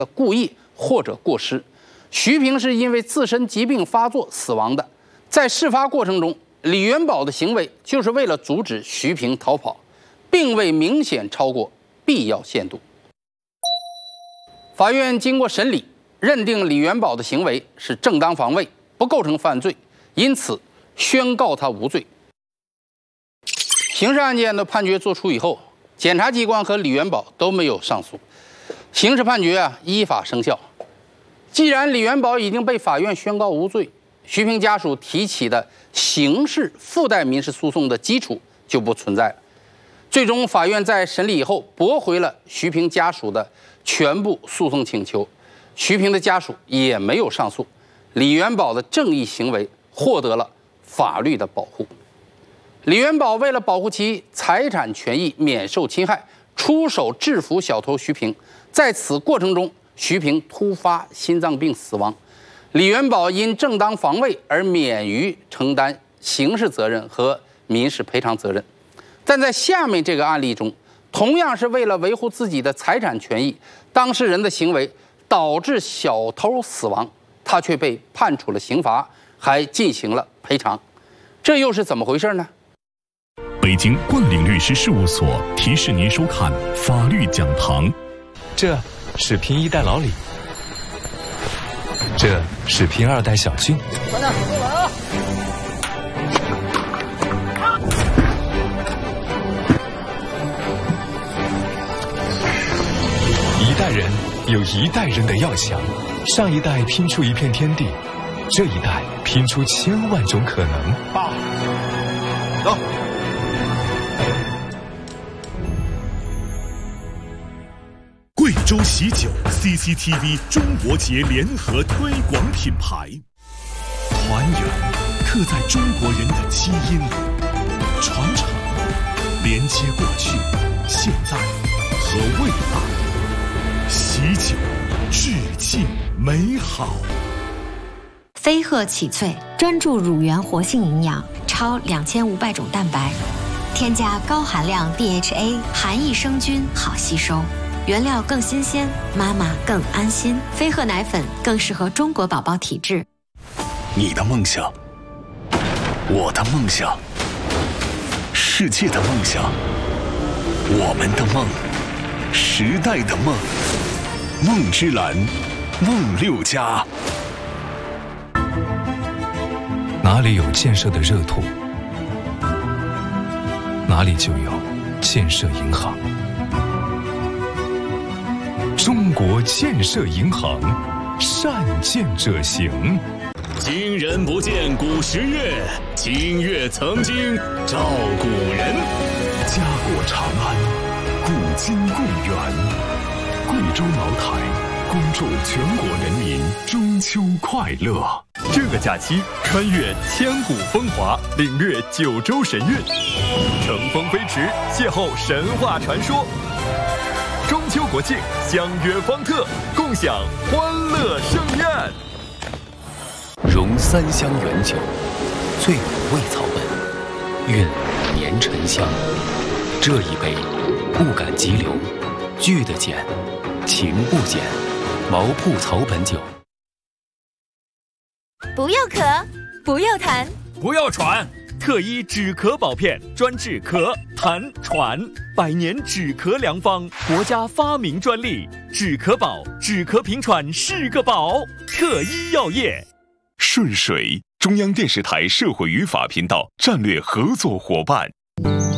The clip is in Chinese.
故意或者过失。徐平是因为自身疾病发作死亡的。在事发过程中，李元宝的行为就是为了阻止徐平逃跑，并未明显超过必要限度。法院经过审理，认定李元宝的行为是正当防卫，不构成犯罪，因此宣告他无罪。刑事案件的判决作出以后，检察机关和李元宝都没有上诉，刑事判决依法生效。既然李元宝已经被法院宣告无罪，徐平家属提起的刑事附带民事诉讼的基础就不存在了。最终，法院在审理以后驳回了徐平家属的全部诉讼请求，徐平的家属也没有上诉，李元宝的正义行为获得了法律的保护。李元宝为了保护其财产权益免受侵害，出手制服小偷徐平，在此过程中，徐平突发心脏病死亡，李元宝因正当防卫而免于承担刑事责任和民事赔偿责任。但在下面这个案例中，同样是为了维护自己的财产权益，当事人的行为导致小偷死亡，他却被判处了刑罚，还进行了赔偿，这又是怎么回事呢？ 北京冠岭律师事务所提示您收看法律讲堂。 这是拼一代老李，这是拼二代小俊。 快点，过来啊！ 一代人有一代人的要想，上一代拼出一片天地，这一代拼出千万种可能。 爸，走。 贵州喜酒 CCTV 中国节联合推广品牌，团圆刻在中国人的基因里，传承连接过去、现在和未来。喜酒，致敬美好。 飞鹤启萃专注乳源活性营养，超2500种蛋白，添加高含量 DHA， 含益生菌，好吸收。原料更新鲜，妈妈更安心。飞鹤奶粉更适合中国宝宝体质。 你的梦想，我的梦想，世界的梦想，我们的梦，时代的梦，梦之蓝，梦六家。 哪里有建设的热土，哪里就有建设银行。中国建设银行，善建者行。 今人不见古时月，今月曾经照古人。家国长安，古今共源。贵州茅台，恭祝全国人民中秋快乐。 这个假期，穿越千古风华，领略九州神韵，乘风飞驰，邂逅神话传说。中秋国庆，相约方特，共享欢乐盛宴。 融3香原酒，醉5味草本，韵年沉香。这一杯，不敢急流，聚得减，情不减。毛铺草本酒。 不要咳，不要痰， 不要喘。特医止咳宝片，专治咳、痰、喘，100年止咳良方，国家发明专利。止咳宝，止咳平喘是个宝。特医药业。 顺水，中央电视台社会与法频道战略合作伙伴。